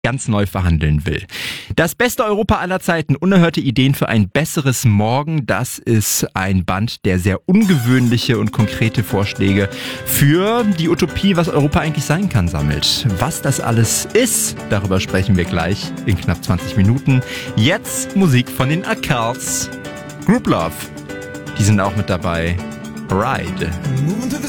ganz neu verhandeln will. Das beste Europa aller Zeiten, unerhörte Ideen für ein besseres Morgen, das ist ein Band, der sehr ungewöhnliche und konkrete Vorschläge für die Utopie, was Europa eigentlich sein kann, sammelt. Was das alles ist, darüber sprechen wir gleich in knapp 20 Minuten. Jetzt Musik von den Accals. Group Love, die sind auch mit dabei. Ride. Moving to the